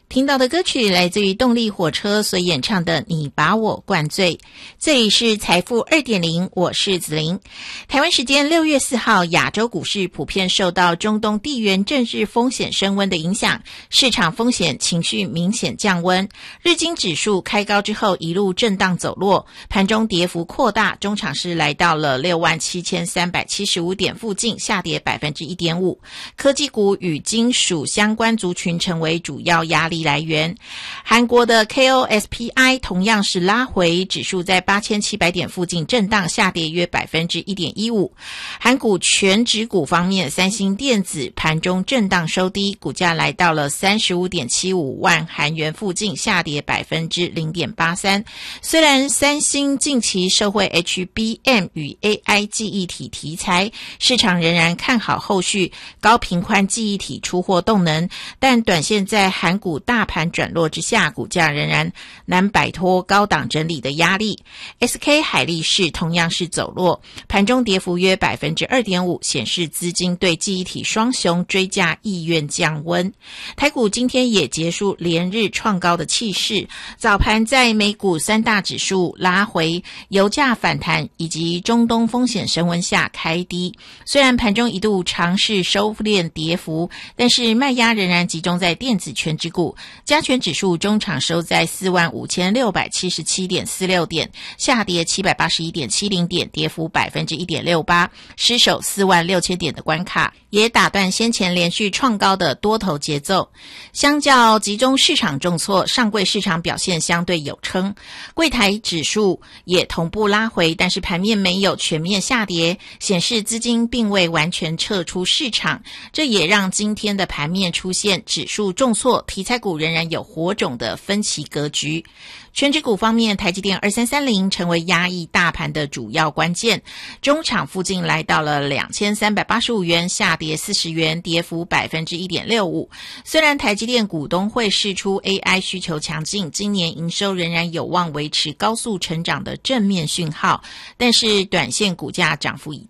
听到的歌曲来自于动力火车所演唱的《你把我灌醉》。这里是财富 2.0， 我是子琳。台湾时间6月4号，亚洲股市普遍受到中东地缘政治风险升温的影响，市场风险情绪明显降温。日经指数开高之后一路震荡走弱，盘中跌幅扩大，中场是来到了67375点附近，下跌 1.5%。科技股与金属相关族群成为主要压力来源。韩国的 KOSPI 同样是拉回，指数在8700点附近震荡下跌约 1.15%。韩股全指股方面，三星电子盘中震荡收低，股价来到了 35.75 万韩元附近，下跌 0.83%。虽然三星近期受惠 HBM 与 AI 记忆体题材，市场仍然看好后续高频宽记忆体出货动能，但短线在韩股大盘转弱之下，股价仍然难摆脱高档整理的压力。SK 海力士同样是走弱，盘中跌幅约 2.5%， 显示资金对记忆体双雄追价意愿降温。台股今天也结束连日创高的气势，早盘在美股三大指数拉回、油价反弹以及中东风险升温下开低。虽然盘中一度尝试收敛跌幅，但是卖压仍然集中在电子权值股，加权指数中场收在 45,677.46 点，下跌 781.70 点，跌幅 1.68%， 失守46000点的关卡，也打断先前连续创高的多头节奏。相较集中市场重挫，上柜市场表现相对有撑，柜台指数也同步拉回，但是盘面没有全面下跌，显示资金并未完全撤出市场，这也让今天的盘面出现指数重挫，题材股仍然有火种的分歧格局。全指股方面，台积电2330成为压抑大盘的主要关键，中场附近来到了2385元，下跌40元，跌幅 1.65%。虽然台积电股东会释出 AI 需求强劲，今年营收仍然有望维持高速成长的正面讯号，但是短线股价涨幅已